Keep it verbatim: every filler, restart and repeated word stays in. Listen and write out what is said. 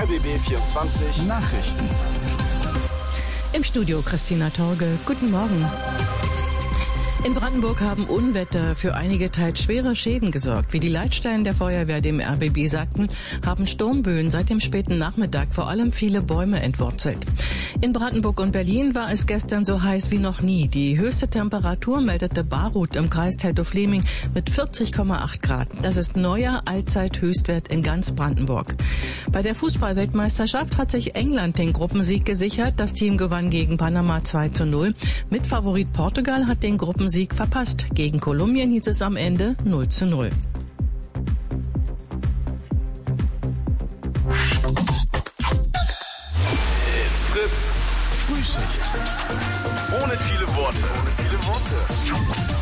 R B B vierundzwanzig Nachrichten. Im Studio Christina Torge. Guten Morgen. In Brandenburg haben Unwetter für einige teils schwere Schäden gesorgt. Wie die Leitstellen der Feuerwehr dem R B B sagten, haben Sturmböen seit dem späten Nachmittag vor allem viele Bäume entwurzelt. In Brandenburg und Berlin war es gestern so heiß wie noch nie. Die höchste Temperatur meldete Baruth im Kreis Teltow-Fleming mit vierzig Komma acht Grad. Das ist neuer Allzeithöchstwert in ganz Brandenburg. Bei der Fußball-Weltmeisterschaft hat sich England den Gruppensieg gesichert. Das Team gewann gegen Panama zwei zu null. Mitfavorit Portugal hat den Gruppensieg Sieg verpasst. Gegen Kolumbien hieß es am Ende null zu null. It's Fritz. Frühschicht. Ohne viele Worte. Ohne viele Worte.